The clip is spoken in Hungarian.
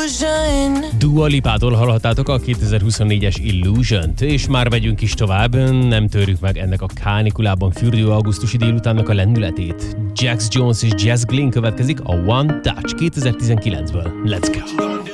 Dua Lipától hallhattátok a 2024-es Illusion-t, és már megyünk is tovább, nem törjük meg ennek a kánikulában fürdő augusztusi délutánnak a lendületét. Jax Jones és Jazz Glynn következik a One Touch 2019-ből. Let's go!